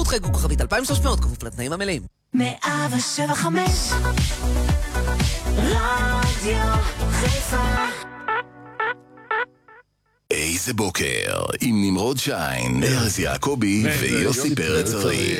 הצטרפות חייגו כוכבית 2300 כפוף לתנאים המלאים. 107.5 רדיו חיפה. איזה בוקר עם נמרוד שיין, ארז יעקבי ויוסי פרץ ארי.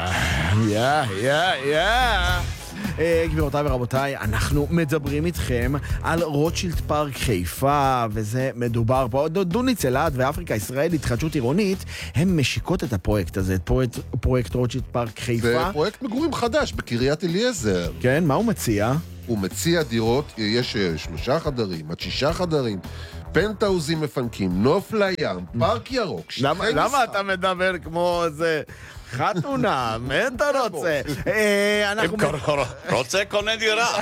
גבירותיי ורבותיי, אנחנו מדברים איתכם על רוטשילד פארק חיפה, וזה מדובר פה, דוניץ אלעד ואפריקה ישראל התחדשות עירונית, הם משיקות את הפרויקט הזה, את פרויקט רוטשילד פארק חיפה. זה פרויקט מגורים חדש בקריית אליעזר. כן, מה הוא מציע? הוא מציע דירות, יש 3 חדרים, עד 6 חדרים, פנטאוזים מפנקים, נוף לים, פארק ירוק. למה אתה מדבר כמו איזה חתונה? מה אתה רוצה? רוצה קונה דירה.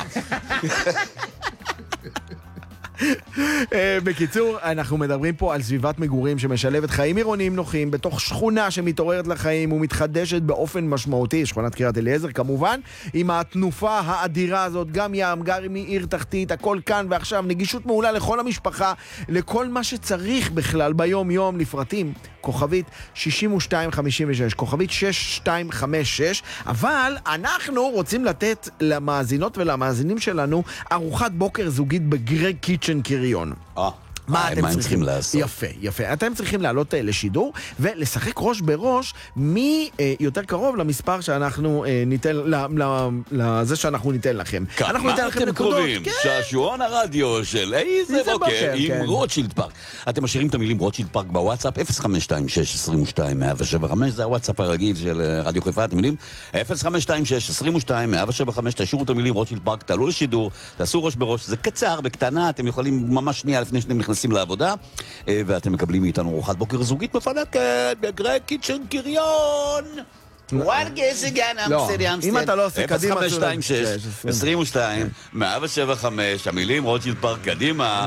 בקיצור, אנחנו מדברים פה על סביבת מגורים שמשלבת חיים עירוניים נוחים בתוך שכונה שמתעוררת לחיים ומתחדשת באופן משמעותי, שכונת קריית אליעזר כמובן, עם התנופה האדירה הזאת, גם ים, גם מעיר תחתית, הכל כאן ועכשיו, נגישות מעולה לכל המשפחה, לכל מה שצריך בכלל ביום יום, לפרטים כוכבית 6256, כוכבית 6256, אבל אנחנו רוצים לתת למאזינות ולמאזינים שלנו ארוחת בוקר זוגית בגרג קיצ'ן קריון. מה אתם צריכים לעשות? יפה. אתם צריכים לעלות לשידור ולשחק ראש בראש מי יותר קרוב למספר שאנחנו ניתן, לזה שאנחנו ניתן לכם. מה אתם קרובים? שעשועון הרדיו של איזה בוקר עם רוטשילד פארק. אתם משאירים את המילים רוטשילד פארק בוואטסאפ 0526-22-175, זה הוואטסאפ הרגיל של רדיו חיפה, אתם יודעים? 0526-22-175, תשאירו את המילים רוטשילד פארק, תעלו לשידור, תעשו ראש בראש, זה קצר, בקטנה, אתם יכולים ממש שנייה לפני שאתם נכנסים לעבודה, ואתם מקבלים מאיתנו ארוחת בוקר זוגית מפנקת בגרג קיצ'ן קריון. לא, אם אתה לא עושה קדימה 0526-22-175, המילים רוטשילד פארק קדימה.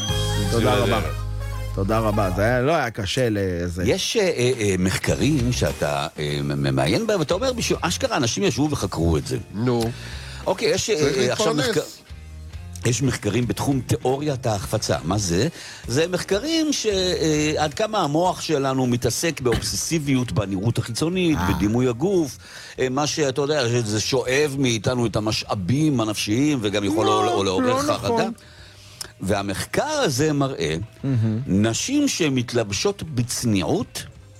תודה רבה, זה לא היה קשה לזה. יש מחקרים שאתה מעיין בהם, ואתה אומר בשביל אשכרה אנשים ישבו וחקרו את זה. נו. אוקיי, יש עכשיו יש מחקרים בתחום תיאוריית ההחפצה. מה זה? זה מחקרים שעד כמה המוח שלנו מתעסק באובססיביות בנראות החיצונית, בדימוי הגוף, מה שאתה יודע, זה שואב מאיתנו את המשאבים הנפשיים וגם יכול לעורר חרדה. והמחקר הזה מראה נשים שמתלבשות בצניעות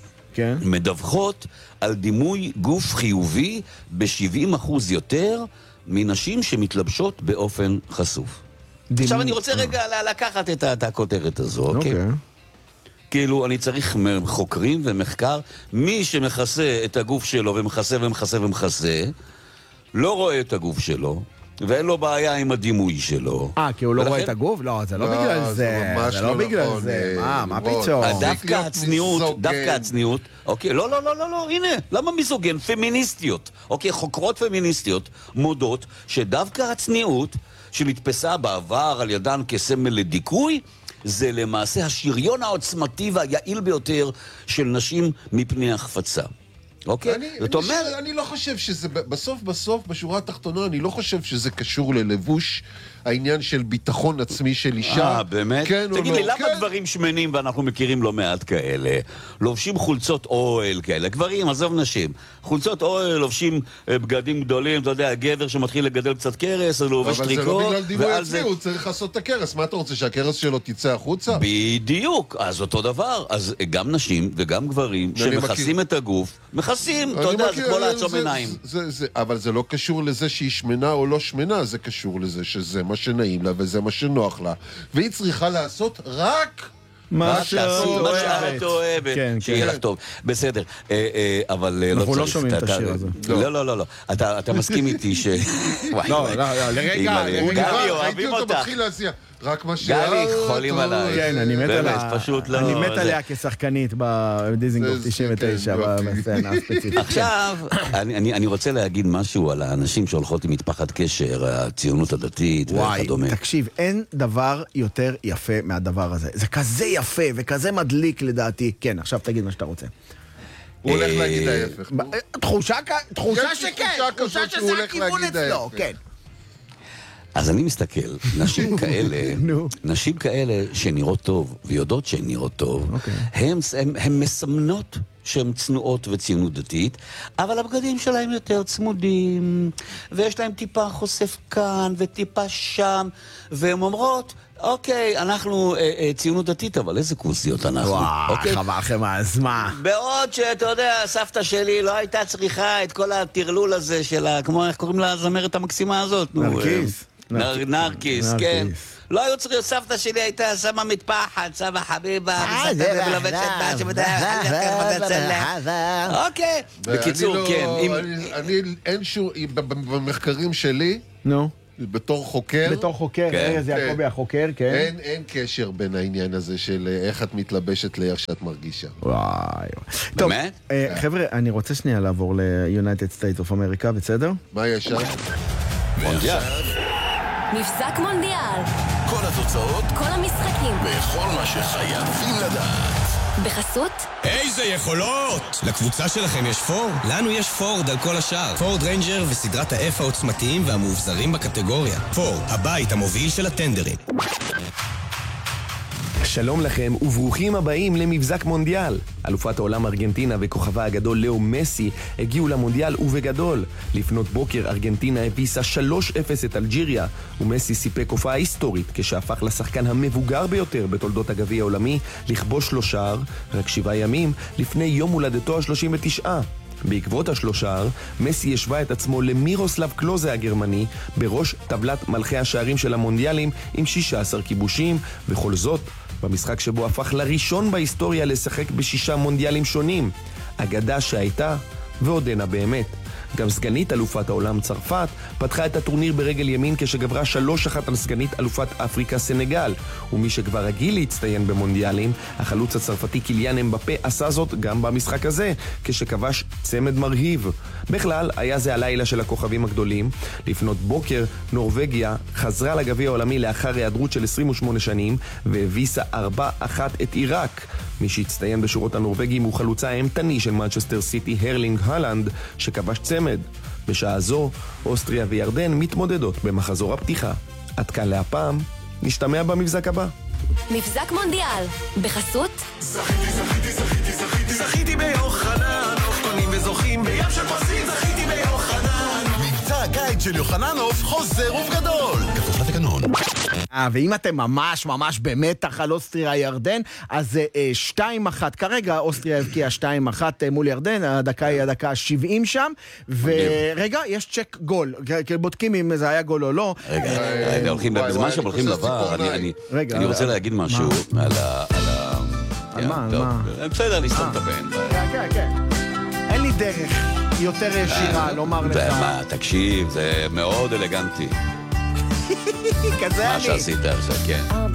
מדווחות על דימוי גוף חיובי ב-70% יותר מנשים שמתלבשות באופן חשוף. עכשיו אני רוצה רגע לקחת את הכותרת הזו, אוקיי? כאילו אני צריך חוקרים ומחקר, מי שמכסה את הגוף שלו ומכסה ומכסה ומכסה, לא רואה את הגוף שלו, ואין לו בעיה עם הדימוי שלו. כי הוא לא רואה את הגוף? לא, זה לא בגלל זה. זה לא בגלל זה. מה פתאום? דווקא הצניעות. אוקיי, לא, הנה, למה מיזוגן? פמיניסטיות. אוקיי, חוקרות פמיניסטיות מודות שדווקא הצניעות שנתפסה בעבר על ידן כסמל לדיכוי, זה למעשה השריון העוצמתי והיעיל ביותר של נשים מפני החפצה. אני לא חושב שזה, בסוף, בשורה התחתונה, אני לא חושב שזה קשור ללבוש, העניין של ביטחון עצמי של אישה. באמת? כן או לא? תגיד לי, למה גברים שמנים, ואנחנו מכירים לא מעט כאלה, לובשים חולצות אוהל כאלה, גברים, עזוב נשים, חולצות אוהל, לובשים בגדים גדולים, אתה יודע, גבר שמתחיל לגדל קצת קרס, הוא לובש טריקות. אבל זה לא בגלל דימוי עצמי, הוא צריך לעשות את הקרס. מה אתה רוצה, שהקרס שלו תצא החוצה? בדיוק, אז אותו דבר. אז גם נשים וגם גברים שמכסים את הגוף, מכסים, אתה יודע, זה כמו לעצום עיניים. אבל זה לא קשור לזה שהיא שמנה או לא שמנה, זה קשור לזה שזה מה שנעים לה וזה מה שנוח לה, והיא צריכה לעשות רק מה שאת אוהבת, שיהיה לך טוב. בסדר, אבל אנחנו לא שומעים את השיר הזה. לא, אתה מסכים איתי ש... לא, לרגע, ראיתי אותו מתחיל להציע רק מה שאת גלי, חולים עליי. כן, אני מת עליה כשחקנית בדיזינגוף 99 בסצנה הספציפית. עכשיו, אני רוצה להגיד משהו על האנשים שהולכות עם מטפחת קשר, הציונות הדתית וכדומה. תקשיב, אין דבר יותר יפה מהדבר הזה. זה כזה יפה וכזה מדליק לדעתי. כן, עכשיו תגיד מה שאתה רוצה. הוא הולך להגיד ההפך. תחושה שכן, תחושה שזה הכיוון אצלו, כן. אז אני מסתכל, נשים כאלה שנראות טוב ויודעות שהן נראות טוב, הן מסמנות שהן צנועות וציונות דתית, אבל הבגדים שלהם יותר צמודים, ויש להם טיפה חושף כאן וטיפה שם, והן אומרות, אוקיי, אנחנו ציונות דתית, אבל איזה כוסיות אנחנו. וואו, חבל לכם הזמן. בעוד שאתה יודע, סבתא שלי לא הייתה צריכה את כל הטרלול הזה שלה, כמו איך קוראים לה הזמרת המקסימה הזאת? נרקיס. נרקיס, כן. לא היו צריכים, סבתא שלי הייתה שמה מטפחת, סבא חביבה, וסבתא ולובשת מה שבדרך. אוקיי. בקיצור, כן. אין שום, במחקרים שלי, נו. בתור חוקר, ארז יעקובי החוקר, כן. אין קשר בין העניין הזה של איך את מתלבשת לאיך שאת מרגישה. וואי. טוב, חבר'ה, אני רוצה שנייה לעבור ל-United States of America, בסדר? מה ישר? מונדיאל. מבזק מונדיאל. כל התוצאות כל המשחקים. וכל מה שחייבים לדעת. בחסות? איזה יכולות! לקבוצה שלכם יש פורד? לנו יש פורד על כל השאר. פורד ריינג'ר וסדרת ה-F העוצמתיים והמאובזרים בקטגוריה. פורד, הבית המוביל של הטנדרים. שלום לכם וברוכים הבאים למבזק מונדיאל. אלופת העולם ארגנטינה וכוכבה הגדול לאו מסי הגיעו למונדיאל ובגדול. לפנות בוקר ארגנטינה הביסה 3-0 את אלג'יריה, ומסי סיפק הופעה היסטורית כשהפך לשחקן המבוגר ביותר בתולדות הגביע העולמי לכבוש 3 שער רק 7 ימים לפני יום הולדתו ה-39. בעקבות השלושה, מסי השווה את עצמו למירוסלב קלוזה הגרמני בראש טבלת מלכי השערים של המונדיאלים עם 16 כיבושים, וכל זאת במשחק שבו הפך לראשון בהיסטוריה לשחק ב6 מונדיאלים שונים. אגדה שהייתה ועודנה באמת. גם סגנית אלופת העולם צרפת פתחה את הטורניר ברגל ימין כשגברה 3-1 על סגנית אלופת אפריקה סנגל, ומי שכבר רגיל להצטיין במונדיאלים, החלוץ הצרפתי קיליאן אמבפה עשה זאת גם במשחק הזה, כשכבש צמד מרהיב. בכלל, היה זה הלילה של הכוכבים הגדולים. לפנות בוקר, נורווגיה חזרה לגביע העולמי לאחר היעדרות של 28 שנים, והביסה 4-1 את עיראק. מי שהצטיין בשורות הנורווגים הוא חלוצה האימתני של מנצ'סטר סיטי, הרלינג הלנד, שכבש צמד. בשעה זו, אוסטריה וירדן מתמודדות במחזור הפתיחה. עד כאן להפעם, נשתמע במבזק הבא. מבזק מונדיאל, בחסות? זכיתי ביוחנן, קונים וזוכים בים של פרסים, זכיתי ביוחנן. מבצע הקיץ של יוחננוף חוזר ובגדול. כפוף לתקנון. ואם אתם ממש במתח על אוסטריה ירדן, אז 2-1, כרגע אוסטריה הבקיעה 2-1 מול ירדן, הדקה היא הדקה 70 שם, ורגע, יש צ'ק גול, בודקים אם זה היה גול או לא. רגע, בזמן שהם הולכים לבר, אני רוצה להגיד משהו על מה? בסדר, נסתום את הפן. כן. אין לי דרך יותר ישירה לומר לך. מה, תקשיב, זה מאוד אלגנטי. כזה מה אני. שעשית עכשיו, כן.